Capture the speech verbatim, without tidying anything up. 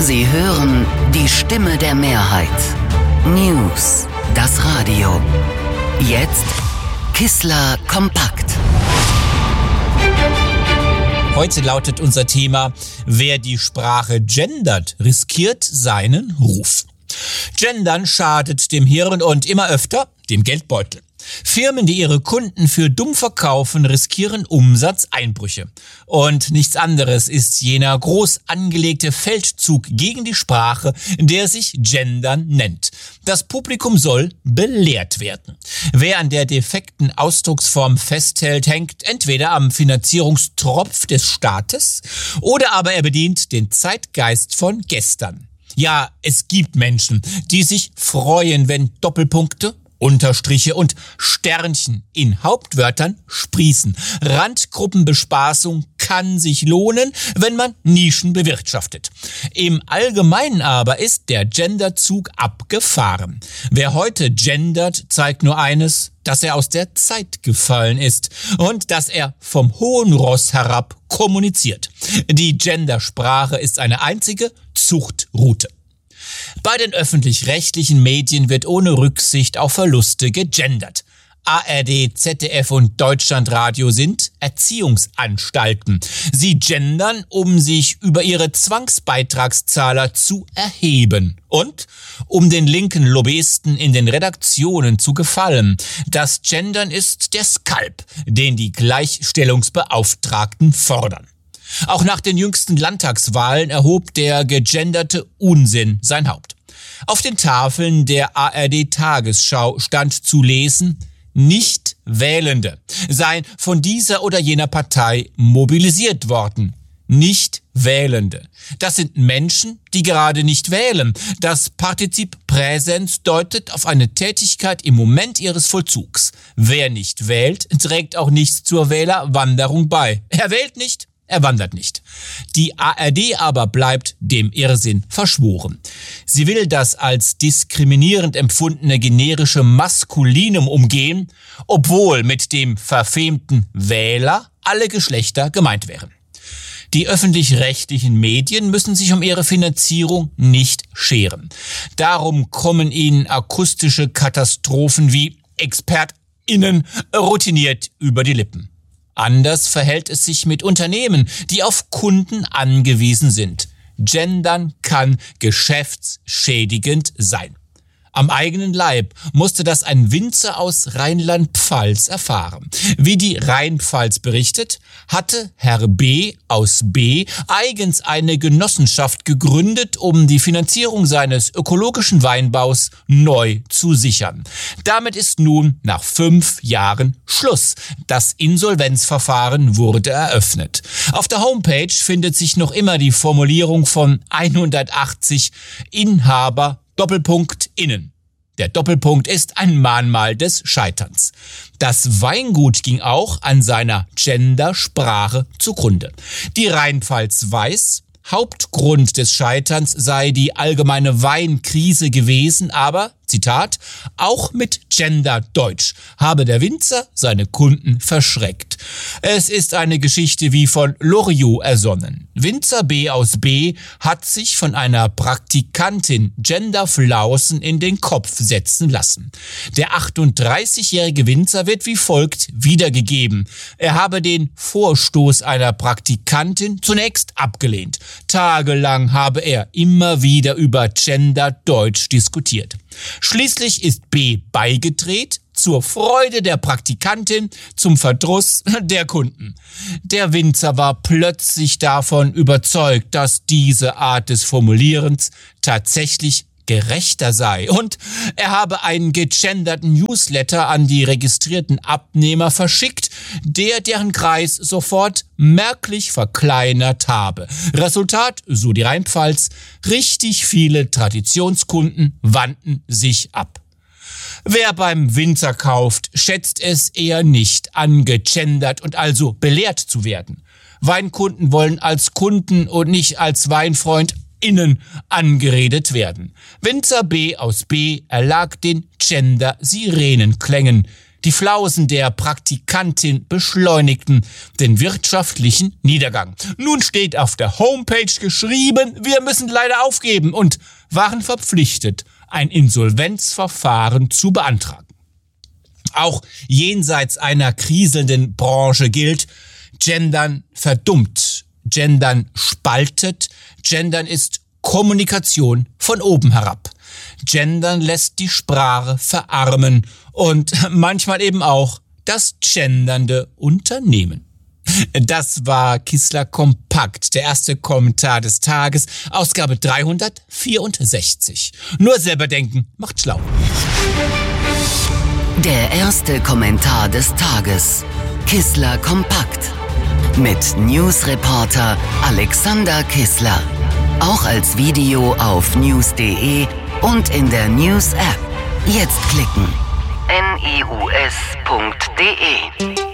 Sie hören die Stimme der Mehrheit. News, das Radio. Jetzt Kissler kompakt. Heute lautet unser Thema: Wer die Sprache gendert, riskiert seinen Ruf. Gendern schadet dem Hirn und immer öfter dem Geldbeutel. Firmen, die ihre Kunden für dumm verkaufen, riskieren Umsatzeinbrüche. Und nichts anderes ist jener groß angelegte Feldzug gegen die Sprache, der sich Gendern nennt. Das Publikum soll belehrt werden. Wer an der defekten Ausdrucksform festhält, hängt entweder am Finanzierungstropf des Staates oder aber er bedient den Zeitgeist von gestern. Ja, es gibt Menschen, die sich freuen, wenn Doppelpunkte, Unterstriche und Sternchen in Hauptwörtern sprießen. Randgruppenbespaßung kann sich lohnen, wenn man Nischen bewirtschaftet. Im Allgemeinen aber ist der Genderzug abgefahren. Wer heute gendert, zeigt nur eines: dass er aus der Zeit gefallen ist und dass er vom hohen Ross herab kommuniziert. Die Gendersprache ist eine einzige Zuchtroute. Bei den öffentlich-rechtlichen Medien wird ohne Rücksicht auf Verluste gegendert. A R D, Z D F und Deutschlandradio sind Erziehungsanstalten. Sie gendern, um sich über ihre Zwangsbeitragszahler zu erheben und um den linken Lobbyisten in den Redaktionen zu gefallen. Das Gendern ist der Skalp, den die Gleichstellungsbeauftragten fordern. Auch nach den jüngsten Landtagswahlen erhob der gegenderte Unsinn sein Haupt. Auf den Tafeln der A R D-Tagesschau stand zu lesen: Nicht-Wählende seien von dieser oder jener Partei mobilisiert worden. Nicht-Wählende. Das sind Menschen, die gerade nicht wählen. Das Partizip Präsens deutet auf eine Tätigkeit im Moment ihres Vollzugs. Wer nicht wählt, trägt auch nichts zur Wählerwanderung bei. Er wählt nicht, er wandert nicht. Die A R D aber bleibt dem Irrsinn verschworen. Sie will das als diskriminierend empfundene generische Maskulinum umgehen, obwohl mit dem verfemten Wähler alle Geschlechter gemeint wären. Die öffentlich-rechtlichen Medien müssen sich um ihre Finanzierung nicht scheren. Darum kommen ihnen akustische Katastrophen wie ExpertInnen routiniert über die Lippen. Anders verhält es sich mit Unternehmen, die auf Kunden angewiesen sind. Gendern kann geschäftsschädigend sein. Am eigenen Leib musste das ein Winzer aus Rheinland-Pfalz erfahren. Wie die Rheinpfalz berichtet, hatte Herr B. aus B. eigens eine Genossenschaft gegründet, um die Finanzierung seines ökologischen Weinbaus neu zu sichern. Damit ist nun nach fünf Jahren Schluss. Das Insolvenzverfahren wurde eröffnet. Auf der Homepage findet sich noch immer die Formulierung von hundertachtzig Inhaber Doppelpunkt innen. Der Doppelpunkt ist ein Mahnmal des Scheiterns. Das Weingut ging auch an seiner Gendersprache zugrunde. Die Rheinpfalz weiß, Hauptgrund des Scheiterns sei die allgemeine Weinkrise gewesen, aber, Zitat, auch mit Genderdeutsch habe der Winzer seine Kunden verschreckt. Es ist eine Geschichte wie von Loriot ersonnen. Winzer B aus B hat sich von einer Praktikantin Genderflausen in den Kopf setzen lassen. Der achtunddreißigjährige Winzer wird wie folgt wiedergegeben: Er habe den Vorstoß einer Praktikantin zunächst abgelehnt. Tagelang habe er immer wieder über Genderdeutsch diskutiert. Schließlich ist B beigedreht, zur Freude der Praktikantin, zum Verdruss der Kunden. Der Winzer war plötzlich davon überzeugt, dass diese Art des Formulierens tatsächlich gerechter sei, und er habe einen gegenderten Newsletter an die registrierten Abnehmer verschickt, der deren Kreis sofort merklich verkleinert habe. Resultat, so die Rheinpfalz: richtig viele Traditionskunden wandten sich ab. Wer beim Winzer kauft, schätzt es eher nicht, angegendert und also belehrt zu werden. Weinkunden wollen als Kunden und nicht als Weinfreund innen angeredet werden. Winzer B aus B erlag den Gender-Sirenenklängen. Die Flausen der Praktikantin beschleunigten den wirtschaftlichen Niedergang. Nun steht auf der Homepage geschrieben, wir müssen leider aufgeben und waren verpflichtet, ein Insolvenzverfahren zu beantragen. Auch jenseits einer kriselnden Branche gilt, Gendern verdummt, Gendern spaltet, Gendern ist Kommunikation von oben herab. Gendern lässt die Sprache verarmen und manchmal eben auch das gendernde Unternehmen. Das war Kissler Kompakt, der erste Kommentar des Tages, Ausgabe dreihundertvierundsechzig. Nur selber denken macht schlau. Der erste Kommentar des Tages. Kissler Kompakt. Mit Newsreporter Alexander Kissler. Auch als Video auf news punkt de und in der News-App. Jetzt klicken. news punkt de